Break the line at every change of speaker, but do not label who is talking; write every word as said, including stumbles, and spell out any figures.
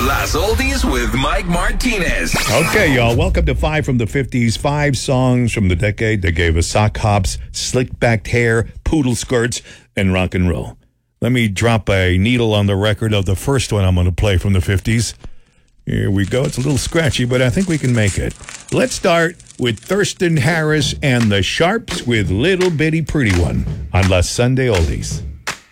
Las Oldies with Mike Martinez.
Okay, y'all. Welcome to Five from the fifties. Five songs from the decade that gave us sock hops, slick-backed hair, poodle skirts, and rock and roll. Let me drop a needle on the record of the first one I'm going to play from the fifties. Here we go. It's a little scratchy, but I think we can make it. Let's start with Thurston Harris and the Sharps with Little Bitty Pretty One on La Sunday Oldies.